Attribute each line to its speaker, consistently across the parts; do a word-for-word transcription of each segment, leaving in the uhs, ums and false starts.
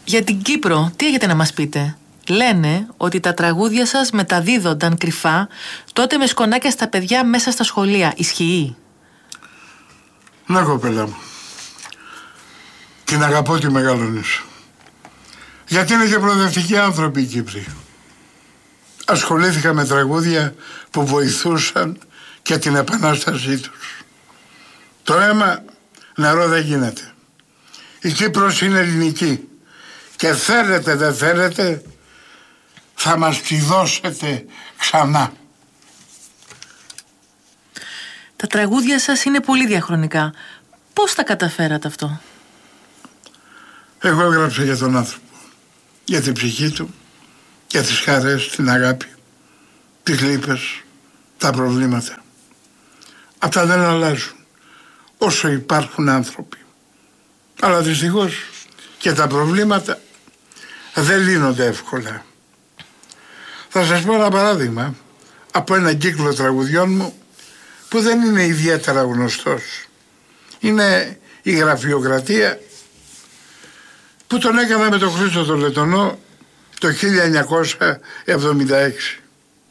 Speaker 1: Για την Κύπρο, τι έχετε να μας πείτε? Λένε ότι τα τραγούδια σας μεταδίδονταν κρυφά τότε με σκονάκια στα παιδιά μέσα στα σχολεία. Ισχύει?
Speaker 2: Ναι, κοπέλα μου. Την αγαπώ τη μεγαλώνεις. Γιατί είναι και προοδευτικοί άνθρωποι οι Κύπροι. Ασχολήθηκα με τραγούδια που βοηθούσαν και την επανάστασή τους. Το αίμα νερό δεν γίνεται. Η Κύπρος είναι ελληνική και θέλετε δεν θέλετε θα μας τη δώσετε ξανά.
Speaker 1: Τα τραγούδια σας είναι πολύ διαχρονικά. Πώς τα καταφέρατε αυτό?
Speaker 2: Εγώ έγραψα για τον άνθρωπο, για την ψυχή του, για τις χαρές, την αγάπη, τις λύπες, τα προβλήματα. Αυτά δεν αλλάζουν όσο υπάρχουν άνθρωποι. Αλλά δυστυχώς και τα προβλήματα δεν λύνονται εύκολα. Θα σας πω ένα παράδειγμα από ένα κύκλο τραγουδιών μου που δεν είναι ιδιαίτερα γνωστός. Είναι η γραφειοκρατία που τον έκανα με τον Χρήστο τον Λετονό το χίλια εννιακόσια εβδομήντα έξι.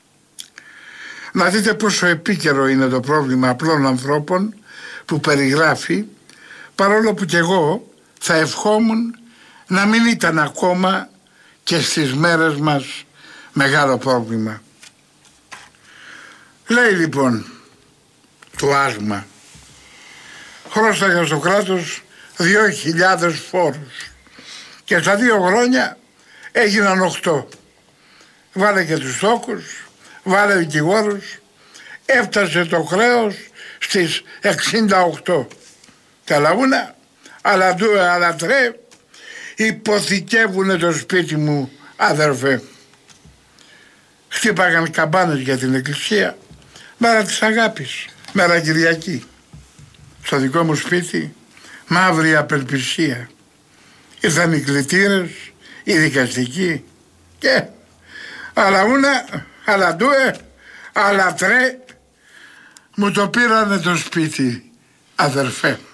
Speaker 2: Να δείτε πόσο επίκαιρο είναι το πρόβλημα απλών ανθρώπων που περιγράφει, παρόλο που κι εγώ θα ευχόμουν να μην ήταν ακόμα και στις μέρες μας μεγάλο πρόβλημα. Λέει λοιπόν το άσμα: χρώσταγα στο κράτος δύο χιλιάδες φόρους και στα δύο χρόνια έγιναν οχτώ. Βάλε και τους τόκους, βάλε δικηγόρους, έφτασε το χρέος στις εξήντα οκτώ. Τα λαούνα, αλλά ντουε, αλλά τρέ, υποθηκεύουνε το σπίτι μου, αδερφέ. Χτύπαγαν καμπάνες για την εκκλησία, μέρα της αγάπης, μέρα Κυριακή. Στο δικό μου σπίτι, μαύρη απελπισία. Ήρθαν οι κλητήρες, οι δικαστικοί και αλαούνα, αλαντούε, αλατρέ, μου το πήρανε το σπίτι, αδερφέ.